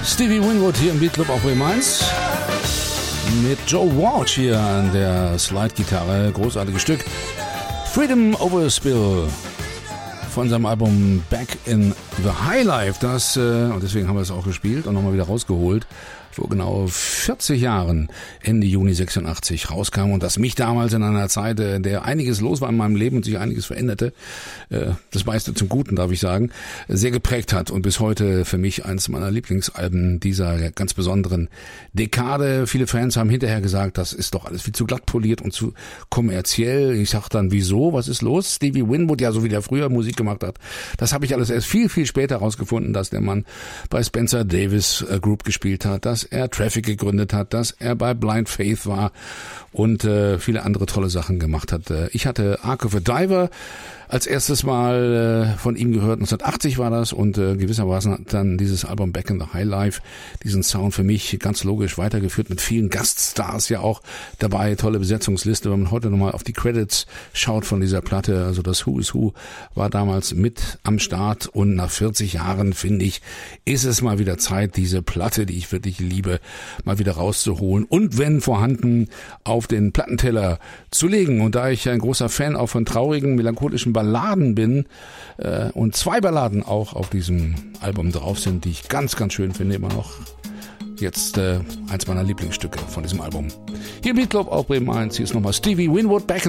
Stevie Winwood hier im Beatclub auf Bremen 1 mit Joe Walsh hier an der Slide-Gitarre. Großartiges Stück. Freedom Over Spill von seinem Album Back in the High Life. Und deswegen haben wir es auch gespielt und nochmal wieder rausgeholt. Vor genau 40 Jahren, Ende Juni 86, rauskam und das mich damals in einer Zeit, in der einiges los war in meinem Leben und sich einiges veränderte, das meiste zum Guten, darf ich sagen, sehr geprägt hat und bis heute für mich eines meiner Lieblingsalben dieser ganz besonderen Dekade. Viele Fans haben hinterher gesagt, das ist doch alles viel zu glatt poliert und zu kommerziell. Ich sag dann, wieso? Was ist los? Stevie Winwood, ja, so wie der früher Musik gemacht hat, das habe ich alles erst viel, viel später rausgefunden, dass der Mann bei Spencer Davis Group gespielt hat, dass er Traffic gegründet hat, dass er bei Blind Faith war und viele andere tolle Sachen gemacht hat. Ich hatte Ark of a Diver als erstes Mal von ihm gehört, 1980 war das und gewissermaßen hat dann dieses Album Back in the High Life diesen Sound für mich ganz logisch weitergeführt, mit vielen Gaststars ja auch dabei, tolle Besetzungsliste, wenn man heute nochmal auf die Credits schaut von dieser Platte, also das Who is Who war damals mit am Start und nach 40 Jahren, finde ich, ist es mal wieder Zeit, diese Platte, die ich wirklich liebe, mal wieder rauszuholen und wenn vorhanden auf den Plattenteller zu legen. Und da ich ein großer Fan auch von traurigen, melancholischen Balladen bin und zwei Balladen auch auf diesem Album drauf sind, die ich ganz, ganz schön finde, immer noch. Jetzt eins meiner Lieblingsstücke von diesem Album. Hier im Beatclub auf Bremen 1, hier ist nochmal Stevie Winwood, Back